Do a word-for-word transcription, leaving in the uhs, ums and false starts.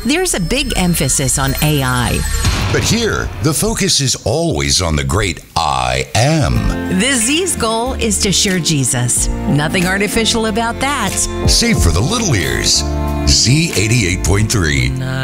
there's a big emphasis on A I. But here, the focus is always on the great I am. The Z's goal is to share Jesus. Nothing artificial about that. Save for the little ears. Z eighty-eight point three.